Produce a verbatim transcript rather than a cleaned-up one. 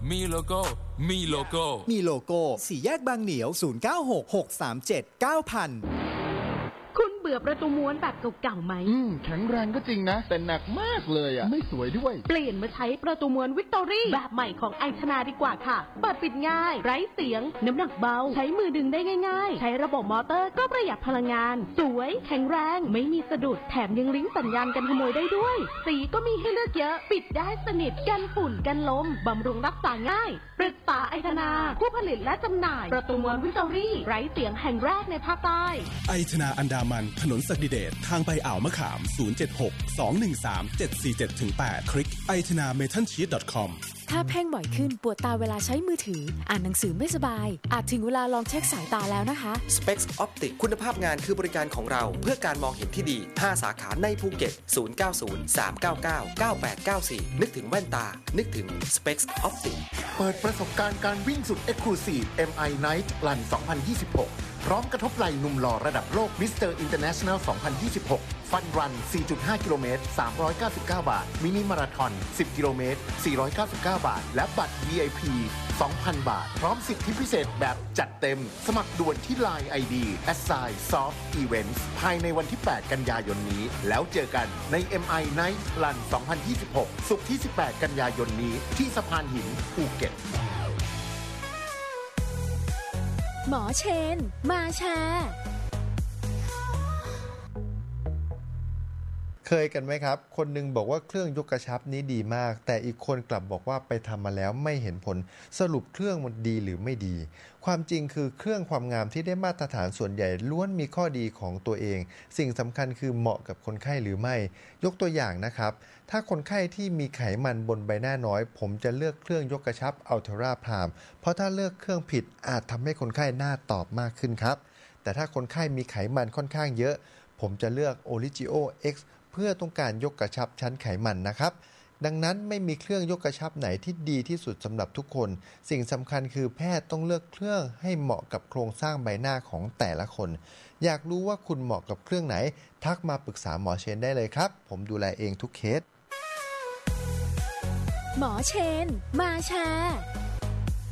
มีโลโก้มีโลโก้มีโลโก้สี่แยกบางเหนียวศูนย์ เก้า หก หก สาม เจ็ด เก้า ศูนย์ ศูนย์คุณเบื่อประตูม้วนแบบเก่าๆไหมอืมแข็งแรงก็จริงนะแต่หนักมากเลยอ่ะไม่สวยด้วยเปลี่ยนมาใช้ประตูม้วนวิกตอรี่แบบใหม่ของไอชนาดีกว่าค่ะเปิดปิดง่ายไร้เสียงน้ำหนักเบาใช้มือดึงได้ง่ายๆใช้ระบบมอเตอร์ก็ประหยัดพลังงานสวยแข็งแรงไม่มีสะดุดแถมยังลิงก์สัญญาณกันขโมยได้ด้วยสีก็มีให้เลือกเยอะปิดได้สนิทกันฝุ่นกันลมบำรุงรักษาง่ายปรึกษาไอชนาผู้ผลิตและจำหน่ายประตูม้วนวิกตอรี่ไร้เสียงแห่งแรกในภาคใต้ไอชนาอันดามันถนนศักดิเดชทางไปอ่าวมะขาม ศูนย์ เจ็ด หก สอง หนึ่ง สาม เจ็ด สี่ เจ็ด แปด คลิก ไอชนาเมทัลชีท ดอท คอมถ้าเพ่งบ่อยขึ้นปวดตาเวลาใช้มือถืออ่านหนังสือไม่สบายอาจถึงเวลาลองเช็คสายตาแล้วนะคะ Specs Optic คุณภาพงานคือบริการของเราเพื่อการมองเห็นที่ดีห้าสาขาในภูเก็ตศูนย์ เก้า ศูนย์ สาม เก้า เก้า เก้า แปด เก้า สี่นึกถึงแว่นตานึกถึง Specs Optic เปิดประสบการณ์การวิ่งสุด Exclusive เอ็ม ไอ Night Run สองพันยี่สิบหกพร้อมกระทบไหล่หนุ่มหล่อระดับโลก มิสเตอร์ International สองพันยี่สิบหกฟันรัน สี่จุดห้า กิโลเมตร สามร้อยเก้าสิบเก้า บาทมินิมาราธอน สิบ กิโลเมตร สี่ร้อยเก้าสิบเก้า บาทและบัตร วี ไอ พี สองพัน บาทพร้อมสิทธิพิเศษแบบจัดเต็มสมัครด่วนที่ ไลน์ ไอ ดี แอท ไซน์ ซอฟต์ อีเวนต์ ภายในวันที่ แปด กันยายนนี้แล้วเจอกันใน เอ็ม ไอ Night Run สองพันยี่สิบหกศุกร์ที่ สิบแปด กันยายนนี้ที่สะพานหินภูเก็ตหมอเชนมาแชร์เคยกันไหมครับคนนึงบอกว่าเครื่องยกกระชับนี้ดีมากแต่อีกคนกลับบอกว่าไปทำมาแล้วไม่เห็นผลสรุปเครื่องมันดีหรือไม่ดีความจริงคือเครื่องความงามที่ได้มาตรฐานส่วนใหญ่ล้วนมีข้อดีของตัวเองสิ่งสำคัญคือเหมาะกับคนไข้หรือไม่ยกตัวอย่างนะครับถ้าคนไข้ที่มีไขมันบนใบหน้าน้อยผมจะเลือกเครื่องยกกระชับ Ultra Prime เพราะถ้าเลือกเครื่องผิดอาจทำให้คนไข้หน้าตอบมากขึ้นครับแต่ถ้าคนไข้มีไขมันค่อนข้างเยอะผมจะเลือก Origio Xเพื่อต้องการยกกระชับชั้นไขมันนะครับดังนั้นไม่มีเครื่องยกกระชับไหนที่ดีที่สุดสำหรับทุกคนสิ่งสำคัญคือแพทย์ต้องเลือกเครื่องให้เหมาะกับโครงสร้างใบหน้าของแต่ละคนอยากรู้ว่าคุณเหมาะกับเครื่องไหนทักมาปรึกษาหมอเชนได้เลยครับผมดูแลเองทุกเคสหมอเชนมาแชร์